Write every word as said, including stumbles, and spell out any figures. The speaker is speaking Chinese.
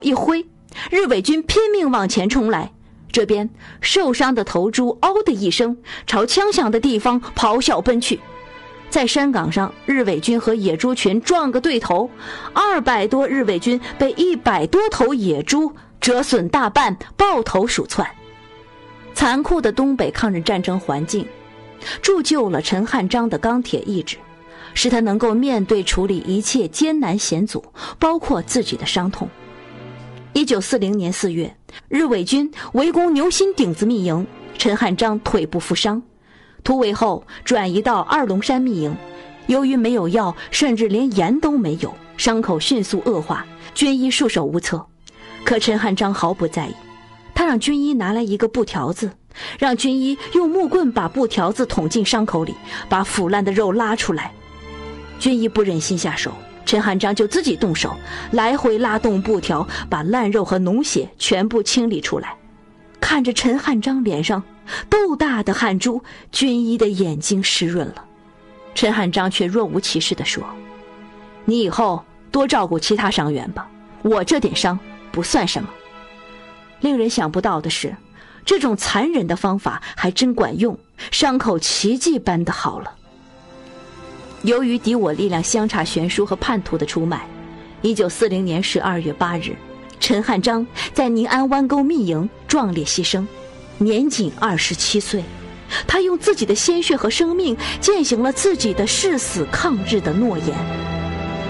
一挥，日伪军拼命往前冲来。这边受伤的头猪嗷的一声朝枪响的地方咆哮奔去。在山岗上，日伪军和野猪群撞个对头，二百多日伪军被一百多头野猪折损大半，抱头鼠窜。残酷的东北抗日战争环境铸就了陈汉章的钢铁意志，使他能够面对处理一切艰难险阻，包括自己的伤痛。一九四零年四月，日伪军围攻牛心顶子密营，陈汉章腿部负伤，突围后转移到二龙山密营，由于没有药，甚至连盐都没有，伤口迅速恶化，军医束手无策。可陈汉章毫不在意，他让军医拿来一个布条子，让军医用木棍把布条子捅进伤口里，把腐烂的肉拉出来。军医不忍心下手，陈汉章就自己动手，来回拉动布条，把烂肉和脓血全部清理出来。看着陈汉章脸上豆大的汗珠，军医的眼睛湿润了。陈汉章却若无其事地说：“你以后多照顾其他伤员吧，我这点伤不算什么。”令人想不到的是，这种残忍的方法还真管用，伤口奇迹般的好了。由于敌我力量相差悬殊和叛徒的出卖，一九四零年十二月八日，陈汉章在宁安湾沟密营壮烈牺牲，年仅二十七岁。他用自己的鲜血和生命践行了自己的誓死抗日的诺言。